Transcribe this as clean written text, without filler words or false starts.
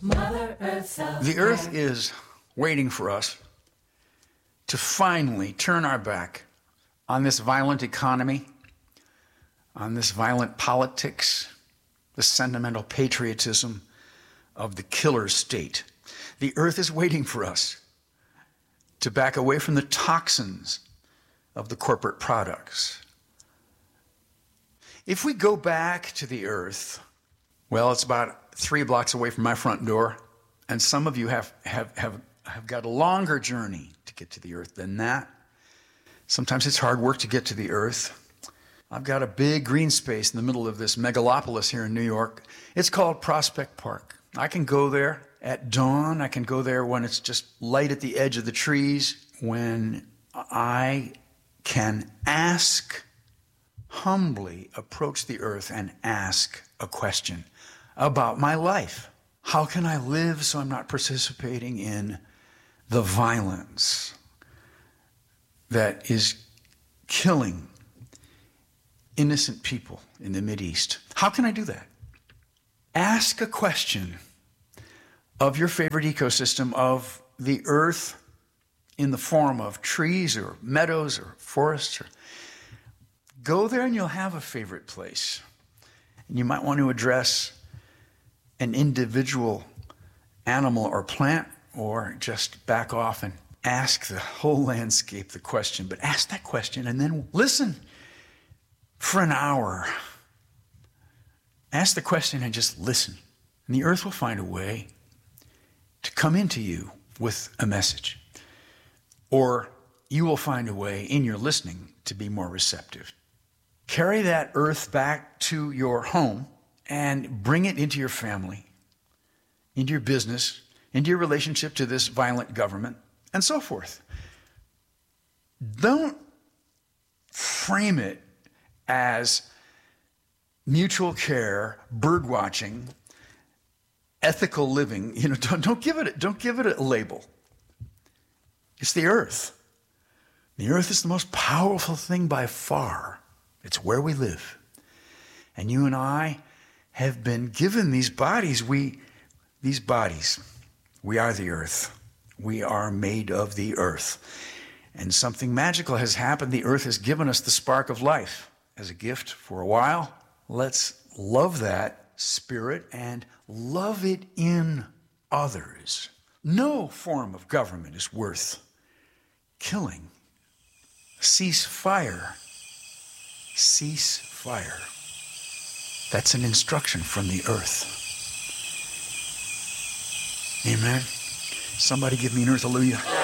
Mother Earth. The earth is waiting for us to finally turn our back on this violent economy, on this violent politics, the sentimental patriotism of the killer state. The earth is waiting for us to back away from the toxins of the corporate products. If we go back to the earth, well, it's about 3 blocks away from my front door, and some of you have got a longer journey to get to the earth than that. Sometimes it's hard work to get to the earth. I've got a big green space in the middle of this megalopolis here in New York. It's called Prospect Park. I can go there at dawn. I can go there when it's just light at the edge of the trees, when I can humbly approach the earth and ask a question about my life. How can I live so I'm not participating in the violence that is killing innocent people in the Mideast? How can I do that? Ask a question of your favorite ecosystem, of the earth in the form of trees or meadows or forests. Go there and you'll have a favorite place. And you might want to address an individual animal or plant, or just back off and ask the whole landscape the question. But ask that question and then listen for an hour. Ask the question and just listen. And the earth will find a way to come into you with a message. Or you will find a way in your listening to be more receptive. Carry that earth back to your home and bring it into your family, into your business, into your relationship to this violent government, and so forth. Don't frame it as mutual care, bird watching, ethical living. Don't give it a label. It's the earth. The earth is the most powerful thing by far. It's where we live. And you and I have been given these bodies. We are the earth. We are made of the earth. And something magical has happened. The earth has given us the spark of life as a gift for a while. Let's love that spirit and love it in others. No form of government is worth killing. Cease fire. Cease fire. That's an instruction from the earth. Amen. Somebody give me an earth hallelujah.